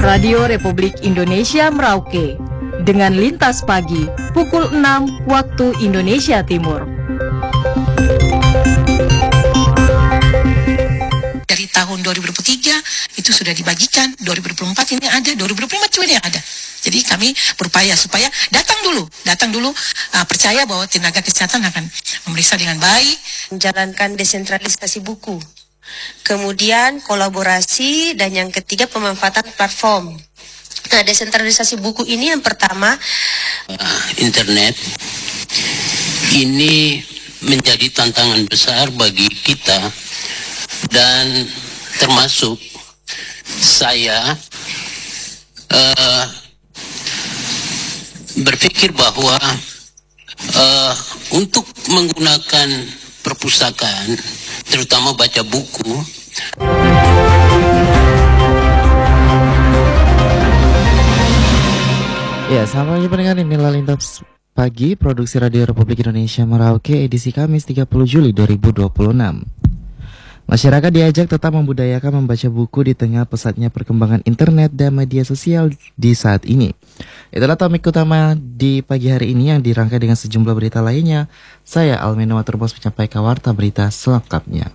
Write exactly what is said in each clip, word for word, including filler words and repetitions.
Radio Republik Indonesia Merauke dengan Lintas Pagi pukul enam waktu Indonesia Timur. Dari tahun dua ribu dua puluh tiga itu sudah dibagikan, dua ribu dua puluh empat ini ada, dua ribu dua puluh lima juga ada. Jadi kami berupaya supaya datang dulu, datang dulu uh, percaya bahwa tenaga kesehatan akan memeriksa dengan baik. Menjalankan desentralisasi buku. Kemudian kolaborasi, dan yang ketiga pemanfaatan platform. Nah, desentralisasi buku ini yang pertama, uh, internet ini menjadi tantangan besar bagi kita, dan termasuk saya uh, berpikir bahwa uh, untuk menggunakan perpustakaan, terutama baca buku. Ya, selamat pagi pendengar, inilah Lintas Pagi, produksi Radio Republik Indonesia Merauke, edisi Kamis tiga puluh Juli dua ribu dua puluh enam. Masyarakat diajak tetap membudayakan membaca buku di tengah pesatnya perkembangan internet dan media sosial di saat ini. Itulah topik utama di pagi hari ini yang dirangkai dengan sejumlah berita lainnya. Saya Almeno Waturbos menyampaikan warta berita selengkapnya.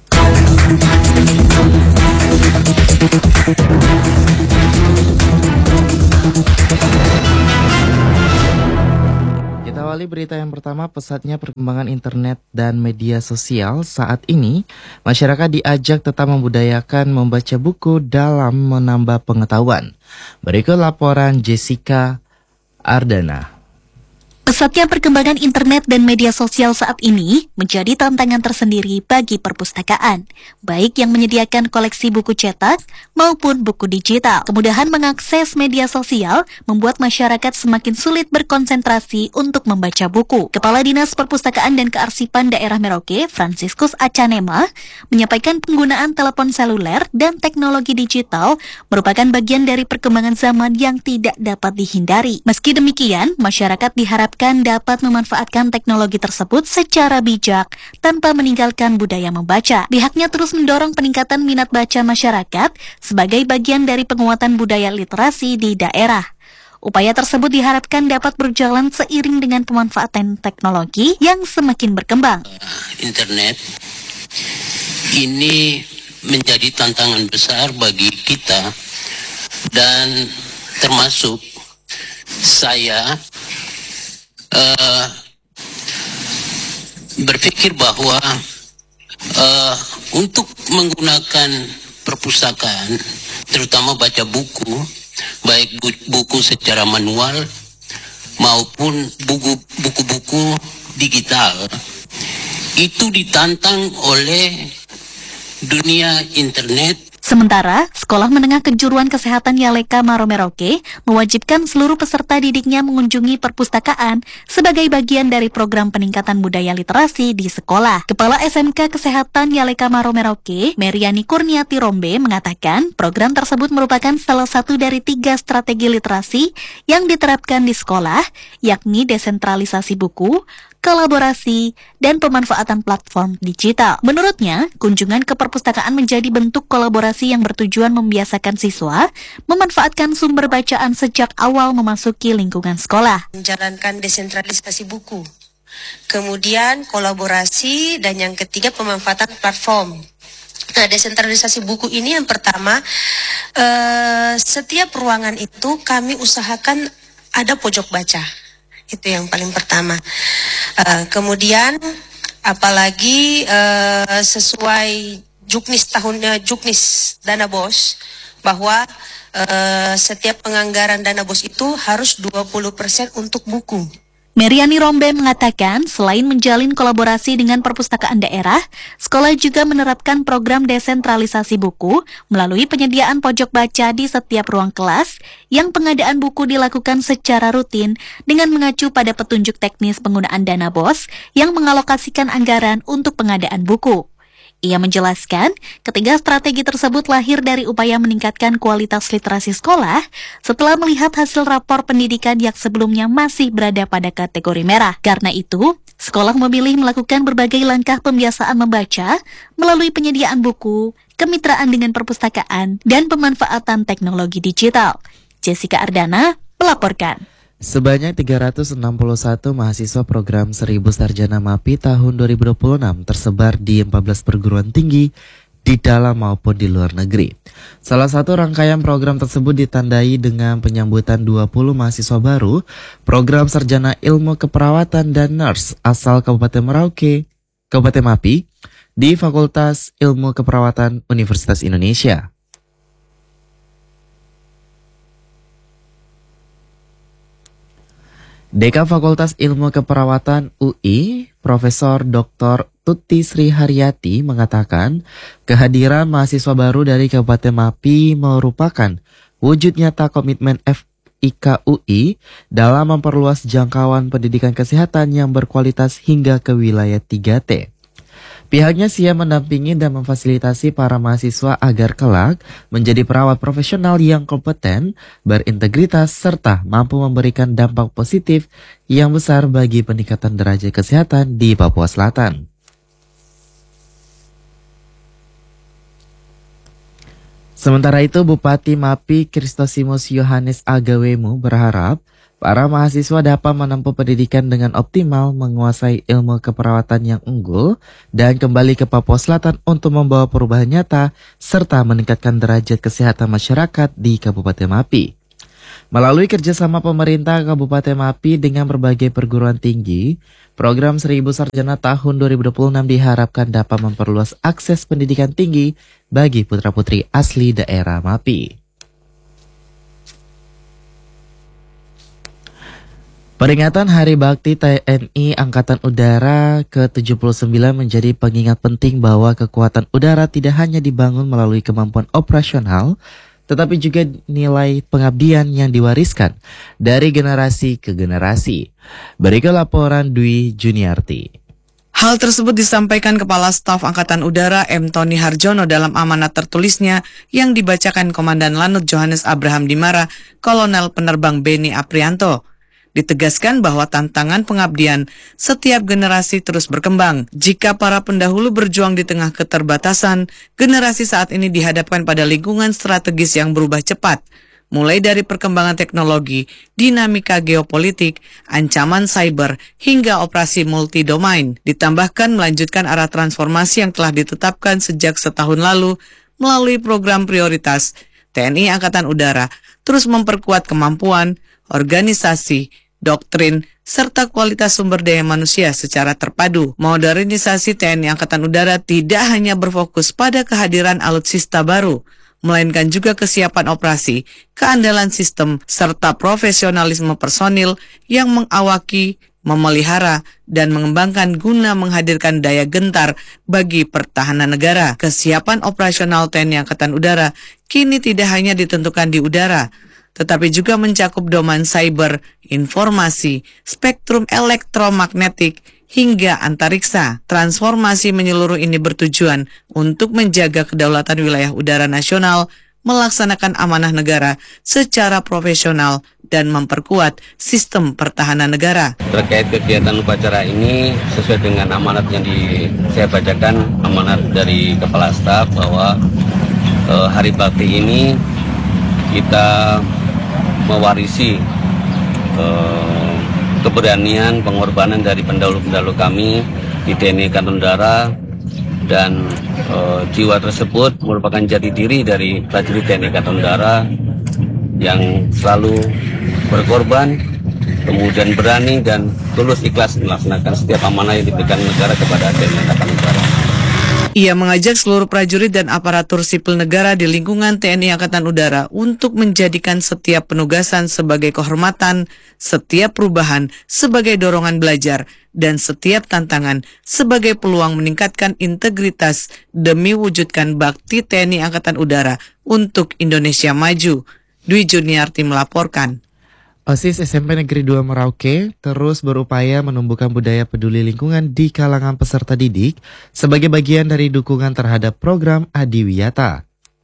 Kita awali berita yang pertama, pesatnya perkembangan internet dan media sosial saat ini. Masyarakat diajak tetap membudayakan membaca buku dalam menambah pengetahuan. Berikut laporan Jessica Ardana. Pesatnya perkembangan internet dan media sosial saat ini menjadi tantangan tersendiri bagi perpustakaan, baik yang menyediakan koleksi buku cetak maupun buku digital. Kemudahan mengakses media sosial membuat masyarakat semakin sulit berkonsentrasi untuk membaca buku. Kepala Dinas Perpustakaan dan Kearsipan Daerah Merauke, Franciscus Acanema, menyampaikan penggunaan telepon seluler dan teknologi digital merupakan bagian dari perkembangan zaman yang tidak dapat dihindari. Meski demikian, masyarakat diharapkan dapat memanfaatkan teknologi tersebut secara bijak tanpa meninggalkan budaya membaca. Pihaknya terus mendorong peningkatan minat baca masyarakat sebagai bagian dari penguatan budaya literasi di daerah. Upaya tersebut diharapkan dapat berjalan seiring dengan pemanfaatan teknologi yang semakin berkembang. Internet ini menjadi tantangan besar bagi kita, dan termasuk saya Uh, berpikir bahwa uh, untuk menggunakan perpustakaan, terutama baca buku, baik bu- buku secara manual maupun buku- buku-buku digital, itu ditantang oleh dunia internet. Sementara, Sekolah Menengah Kejuruan Kesehatan Yaleka Maro Merauke mewajibkan seluruh peserta didiknya mengunjungi perpustakaan sebagai bagian dari program peningkatan budaya literasi di sekolah. Kepala S M K Kesehatan Yaleka Maro Merauke, Meriani Kurniati Rombe, mengatakan program tersebut merupakan salah satu dari tiga strategi literasi yang diterapkan di sekolah, yakni desentralisasi buku, kolaborasi, dan pemanfaatan platform digital. Menurutnya, kunjungan ke perpustakaan menjadi bentuk kolaborasi yang bertujuan membiasakan siswa memanfaatkan sumber bacaan sejak awal memasuki lingkungan sekolah. Menjalankan desentralisasi buku. Kemudian kolaborasi, dan yang ketiga pemanfaatan platform. Nah, desentralisasi buku ini yang pertama, eh, setiap ruangan itu kami usahakan ada pojok baca. Itu yang paling pertama. Uh, kemudian apalagi uh, sesuai juknis tahunnya juknis dana bos, bahwa uh, setiap penganggaran dana bos itu harus dua puluh persen untuk buku. Meriani Rombe mengatakan selain menjalin kolaborasi dengan perpustakaan daerah, sekolah juga menerapkan program desentralisasi buku melalui penyediaan pojok baca di setiap ruang kelas yang pengadaan buku dilakukan secara rutin dengan mengacu pada petunjuk teknis penggunaan dana bos yang mengalokasikan anggaran untuk pengadaan buku. Ia menjelaskan, ketiga strategi tersebut lahir dari upaya meningkatkan kualitas literasi sekolah setelah melihat hasil rapor pendidikan yang sebelumnya masih berada pada kategori merah. Karena itu, sekolah memilih melakukan berbagai langkah pembiasaan membaca melalui penyediaan buku, kemitraan dengan perpustakaan, dan pemanfaatan teknologi digital. Jessica Ardana melaporkan. Sebanyak tiga ratus enam puluh satu mahasiswa program seribu Sarjana MAPI tahun dua ribu dua puluh enam tersebar di empat belas perguruan tinggi di dalam maupun di luar negeri. Salah satu rangkaian program tersebut ditandai dengan penyambutan dua puluh mahasiswa baru program Sarjana Ilmu Keperawatan dan Nurse asal Kabupaten Merauke, Kabupaten MAPI di Fakultas Ilmu Keperawatan Universitas Indonesia. Dekan Fakultas Ilmu Keperawatan U I, Profesor Doktor Tuti Sri Haryati mengatakan kehadiran mahasiswa baru dari Kabupaten MAPI merupakan wujud nyata komitmen F I K U I dalam memperluas jangkauan pendidikan kesehatan yang berkualitas hingga ke wilayah tiga T. Pihaknya siap mendampingi dan memfasilitasi para mahasiswa agar kelak menjadi perawat profesional yang kompeten, berintegritas, serta mampu memberikan dampak positif yang besar bagi peningkatan derajat kesehatan di Papua Selatan. Sementara itu, Bupati MAPI Kristosimus Yohanes Agawemu berharap para mahasiswa dapat menempuh pendidikan dengan optimal, menguasai ilmu keperawatan yang unggul, dan kembali ke Papua Selatan untuk membawa perubahan nyata serta meningkatkan derajat kesehatan masyarakat di Kabupaten MAPI. Melalui kerjasama pemerintah Kabupaten MAPI dengan berbagai perguruan tinggi, program Seribu Sarjana tahun dua ribu dua puluh enam diharapkan dapat memperluas akses pendidikan tinggi bagi putra-putri asli daerah MAPI. Peringatan Hari Bakti T N I Angkatan Udara ke tujuh puluh sembilan menjadi pengingat penting bahwa kekuatan udara tidak hanya dibangun melalui kemampuan operasional, tetapi juga nilai pengabdian yang diwariskan dari generasi ke generasi. Berikut laporan Dwi Juniarti. Hal tersebut disampaikan Kepala Staf Angkatan Udara M. Tony Harjono dalam amanat tertulisnya yang dibacakan Komandan Lanut Johannes Abraham Dimara, Kolonel Penerbang Beni Aprianto. Ditegaskan bahwa tantangan pengabdian setiap generasi terus berkembang. Jika para pendahulu berjuang di tengah keterbatasan, generasi saat ini dihadapkan pada lingkungan strategis yang berubah cepat. Mulai dari perkembangan teknologi, dinamika geopolitik, ancaman cyber, hingga operasi multi-domain. Ditambahkan melanjutkan arah transformasi yang telah ditetapkan sejak setahun lalu melalui program prioritas. T N I Angkatan Udara terus memperkuat kemampuan, organisasi, doktrin, serta kualitas sumber daya manusia secara terpadu. Modernisasi T N I Angkatan Udara tidak hanya berfokus pada kehadiran alutsista baru, melainkan juga kesiapan operasi, keandalan sistem, serta profesionalisme personil yang mengawaki, memelihara, dan mengembangkan guna menghadirkan daya gentar bagi pertahanan negara. Kesiapan operasional T N I Angkatan Udara kini tidak hanya ditentukan di udara, tetapi juga mencakup domain cyber, informasi, spektrum elektromagnetik, hingga antariksa. Transformasi menyeluruh ini bertujuan untuk menjaga kedaulatan wilayah udara nasional, melaksanakan amanah negara secara profesional, dan memperkuat sistem pertahanan negara. Terkait kegiatan upacara ini, sesuai dengan amanat yang di, saya bacakan, amanat dari Kepala Staf bahwa eh, Hari Bakti ini kita mewarisi eh, keberanian, pengorbanan dari pendahulu-pendahulu kami di T N I Angkatan Udara, dan eh, jiwa tersebut merupakan jati diri dari prajurit T N I Angkatan Udara yang selalu berkorban, kemudian berani dan tulus ikhlas melaksanakan setiap amanah yang diberikan negara kepada T N I Angkatan Udara. Ia mengajak seluruh prajurit dan aparatur sipil negara di lingkungan T N I Angkatan Udara untuk menjadikan setiap penugasan sebagai kehormatan, setiap perubahan sebagai dorongan belajar, dan setiap tantangan sebagai peluang meningkatkan integritas demi wujudkan bakti T N I Angkatan Udara untuk Indonesia maju. Dwi Juniarti melaporkan. OSIS S M P Negeri dua Merauke terus berupaya menumbuhkan budaya peduli lingkungan di kalangan peserta didik sebagai bagian dari dukungan terhadap program Adiwiyata.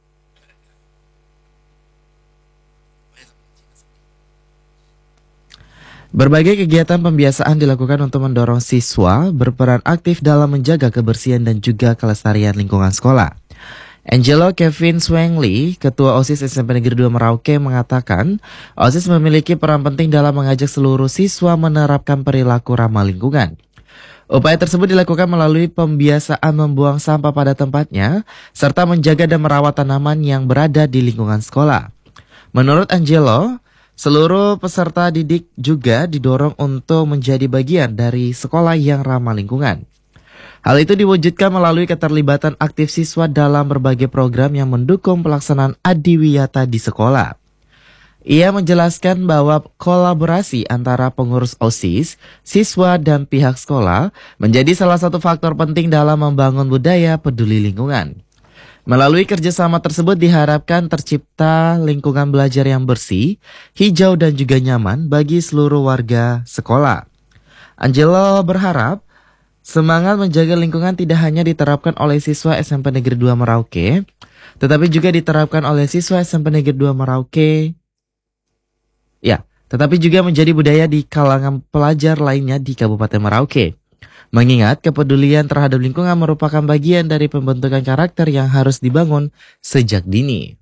Berbagai kegiatan pembiasaan dilakukan untuk mendorong siswa berperan aktif dalam menjaga kebersihan dan juga kelestarian lingkungan sekolah. Angelo Kevin Swengli, Ketua OSIS S M P Negeri dua Merauke mengatakan, OSIS memiliki peran penting dalam mengajak seluruh siswa menerapkan perilaku ramah lingkungan. Upaya tersebut dilakukan melalui pembiasaan membuang sampah pada tempatnya, serta menjaga dan merawat tanaman yang berada di lingkungan sekolah. Menurut Angelo, seluruh peserta didik juga didorong untuk menjadi bagian dari sekolah yang ramah lingkungan. Hal itu diwujudkan melalui keterlibatan aktif siswa dalam berbagai program yang mendukung pelaksanaan adiwiyata di sekolah. Ia menjelaskan bahwa kolaborasi antara pengurus OSIS, siswa, dan pihak sekolah menjadi salah satu faktor penting dalam membangun budaya peduli lingkungan. Melalui kerjasama tersebut diharapkan tercipta lingkungan belajar yang bersih, hijau, dan juga nyaman bagi seluruh warga sekolah. Angelo berharap semangat menjaga lingkungan tidak hanya diterapkan oleh siswa S M P Negeri dua Merauke, tetapi juga diterapkan oleh siswa S M P Negeri dua Merauke. Ya, tetapi juga menjadi budaya di kalangan pelajar lainnya di Kabupaten Merauke. Mengingat kepedulian terhadap lingkungan merupakan bagian dari pembentukan karakter yang harus dibangun sejak dini.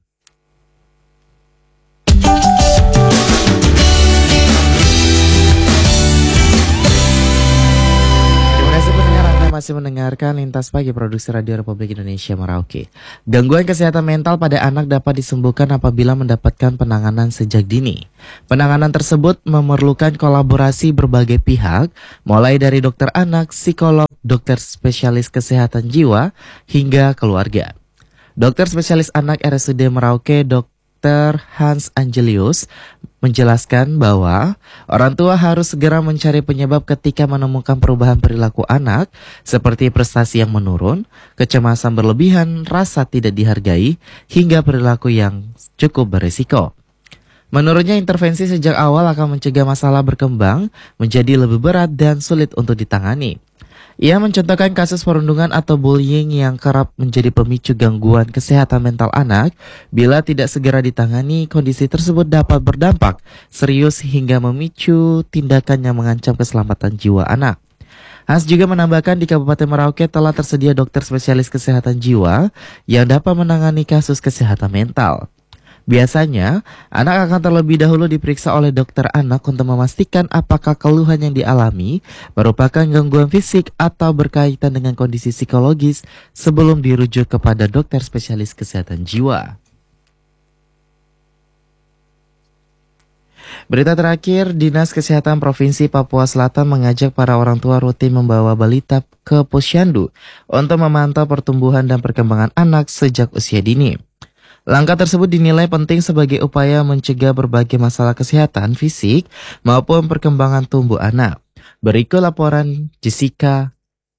Masih mendengarkan Lintas Pagi Produksi Radio Republik Indonesia Merauke. Gangguan kesehatan mental pada anak dapat disembuhkan apabila mendapatkan penanganan sejak dini. Penanganan tersebut memerlukan kolaborasi berbagai pihak, mulai dari dokter anak, psikolog, dokter spesialis kesehatan jiwa, hingga keluarga. Dokter spesialis anak R S U D Merauke, Dokter Hans Angelius, menjelaskan bahwa orang tua harus segera mencari penyebab ketika menemukan perubahan perilaku anak seperti prestasi yang menurun, kecemasan berlebihan, rasa tidak dihargai, hingga perilaku yang cukup berisiko. Menurutnya intervensi sejak awal akan mencegah masalah berkembang menjadi lebih berat dan sulit untuk ditangani. Ia mencontohkan kasus perundungan atau bullying yang kerap menjadi pemicu gangguan kesehatan mental anak. Bila tidak segera ditangani, kondisi tersebut dapat berdampak serius hingga memicu tindakan yang mengancam keselamatan jiwa anak. Hans juga menambahkan di Kabupaten Merauke telah tersedia dokter spesialis kesehatan jiwa yang dapat menangani kasus kesehatan mental. Biasanya, anak akan terlebih dahulu diperiksa oleh dokter anak untuk memastikan apakah keluhan yang dialami merupakan gangguan fisik atau berkaitan dengan kondisi psikologis sebelum dirujuk kepada dokter spesialis kesehatan jiwa. Berita terakhir, Dinas Kesehatan Provinsi Papua Selatan mengajak para orang tua rutin membawa balita ke posyandu untuk memantau pertumbuhan dan perkembangan anak sejak usia dini. Langkah tersebut dinilai penting sebagai upaya mencegah berbagai masalah kesehatan fisik maupun perkembangan tumbuh anak. Berikut laporan Jessica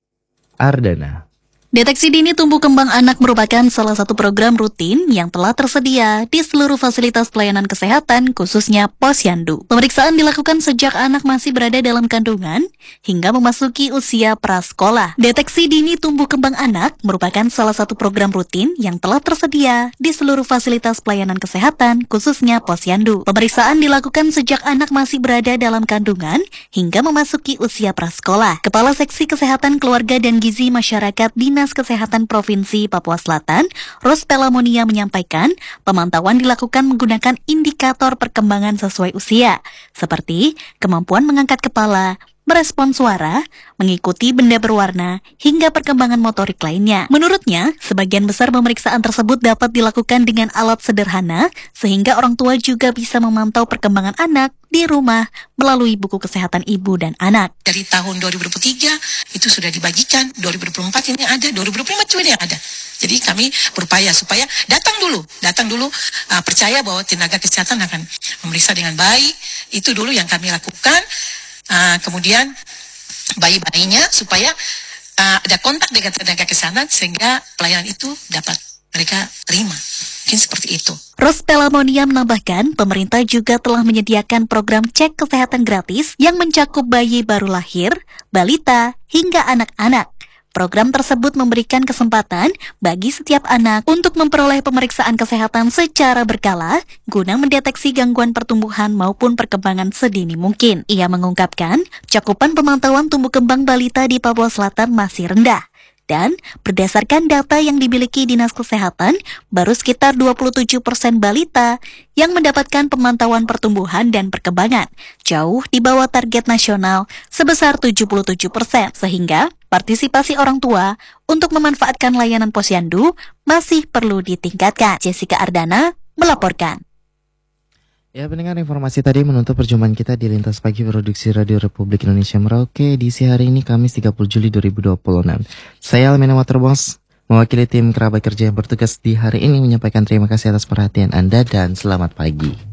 Ardana. Deteksi dini tumbuh kembang anak merupakan salah satu program rutin yang telah tersedia di seluruh fasilitas pelayanan kesehatan, khususnya posyandu. Pemeriksaan dilakukan sejak anak masih berada dalam kandungan hingga memasuki usia prasekolah. Deteksi dini tumbuh kembang anak merupakan salah satu program rutin yang telah tersedia di seluruh fasilitas pelayanan kesehatan, khususnya posyandu. Pemeriksaan dilakukan sejak anak masih berada dalam kandungan hingga memasuki usia prasekolah. Kepala Seksi Kesehatan Keluarga dan Gizi Masyarakat Dinas Kesehatan Provinsi Papua Selatan, Ros Pelamonia menyampaikan, pemantauan dilakukan menggunakan indikator perkembangan sesuai usia, seperti kemampuan mengangkat kepala, merespon suara, mengikuti benda berwarna, hingga perkembangan motorik lainnya. Menurutnya, sebagian besar pemeriksaan tersebut dapat dilakukan dengan alat sederhana, sehingga orang tua juga bisa memantau perkembangan anak di rumah melalui buku kesehatan ibu dan anak. Dari tahun dua ribu dua puluh tiga itu sudah dibagikan, dua ribu dua puluh empat ini ada, dua ribu dua puluh lima juga ada. Jadi kami berupaya supaya datang dulu, datang dulu, uh, percaya bahwa tenaga kesehatan akan memeriksa dengan baik. Itu dulu yang kami lakukan. Uh, kemudian bayi-bayinya supaya uh, ada kontak dengan tenaga kesehatan sehingga pelayanan itu dapat mereka terima. Mungkin seperti itu. Ros Pelamonia menambahkan, pemerintah juga telah menyediakan program cek kesehatan gratis yang mencakup bayi baru lahir, balita, hingga anak-anak. Program tersebut memberikan kesempatan bagi setiap anak untuk memperoleh pemeriksaan kesehatan secara berkala guna mendeteksi gangguan pertumbuhan maupun perkembangan sedini mungkin. Ia mengungkapkan, cakupan pemantauan tumbuh kembang balita di Papua Selatan masih rendah. Dan berdasarkan data yang dimiliki Dinas Kesehatan, baru sekitar dua puluh tujuh persen balita yang mendapatkan pemantauan pertumbuhan dan perkembangan, jauh di bawah target nasional sebesar tujuh puluh tujuh persen. Sehingga partisipasi orang tua untuk memanfaatkan layanan posyandu masih perlu ditingkatkan. Jessica Ardana melaporkan. Ya, pendengar, informasi tadi menutup perjumpaan kita di Lintas Pagi Produksi Radio Republik Indonesia Merauke edisi hari ini Kamis tiga puluh Juli dua ribu dua puluh enam. Saya Almena Waterbos, mewakili tim kerabat kerja yang bertugas di hari ini menyampaikan terima kasih atas perhatian Anda dan selamat pagi.